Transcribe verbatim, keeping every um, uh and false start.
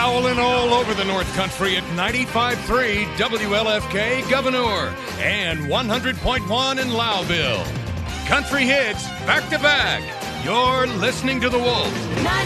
howling all over the North Country at ninety-five point three W L F K Governor and one hundred point one in Loudville. Country hits back to back. You're listening to The Wolf.